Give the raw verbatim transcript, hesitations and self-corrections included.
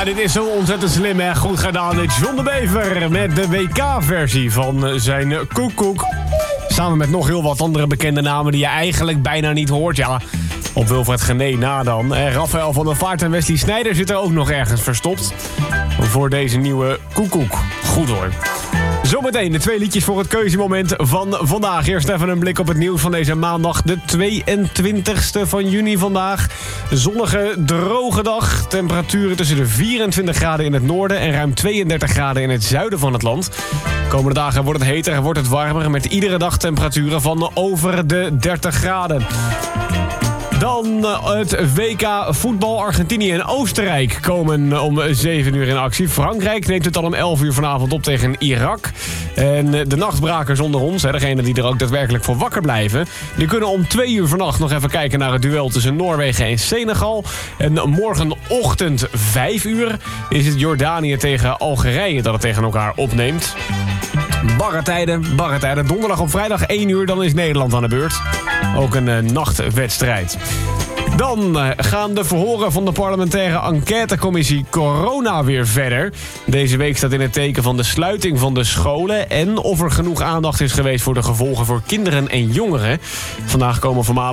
Ja, dit is zo ontzettend slim en goed gedaan. John de Bever met de W K-versie van zijn Koekoek. Samen met nog heel wat andere bekende namen die je eigenlijk bijna niet hoort. Ja, op Wilfred Genee na dan. En Rafael van der Vaart en Wesley Sneijder zitten ook nog ergens verstopt. Voor deze nieuwe Koekoek. Goed hoor. Zometeen de twee liedjes voor het keuzemoment van vandaag. Eerst even een blik op het nieuws van deze maandag, de tweeëntwintigste van juni vandaag. Zonnige, droge dag. Temperaturen tussen de vierentwintig graden in het noorden en ruim tweeëndertig graden in het zuiden van het land. Komende dagen wordt het heter en wordt het warmer met iedere dag temperaturen van over de dertig graden. Dan het W K voetbal. Argentinië en Oostenrijk komen om zeven uur in actie. Frankrijk neemt het al om elf uur vanavond op tegen Irak. En de nachtbrakers onder ons, degenen die er ook daadwerkelijk voor wakker blijven, die kunnen om twee uur vannacht nog even kijken naar het duel tussen Noorwegen en Senegal. En morgenochtend vijf uur is het Jordanië tegen Algerije dat het tegen elkaar opneemt. Barre tijden, barre tijden. Donderdag op vrijdag één uur, dan is Nederland aan de beurt. Ook een uh, nachtwedstrijd. Dan uh, gaan de verhoren van de parlementaire enquêtecommissie Corona weer verder. Deze week staat in het teken van de sluiting van de scholen en of er genoeg aandacht is geweest voor de gevolgen voor kinderen en jongeren. Vandaag komen voormalig